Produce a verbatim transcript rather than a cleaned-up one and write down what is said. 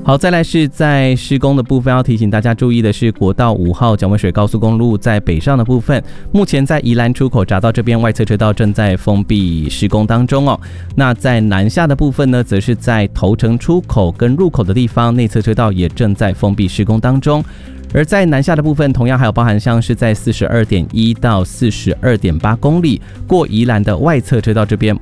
好，再来是在施工的部分，要提醒大家注意的是，国道五号蒋渭水高速公路在北上的部分，目前在宜兰出口匝道这边外侧车道正在封闭施工当中哦。那在南下的部分呢，则是在头城出口跟入口的地方，内侧车道也正在封闭施工当中。而在南下的部分，同样还有包含像是在 四十二点一 到 四十二点八 公里过宜兰的外侧车道这边，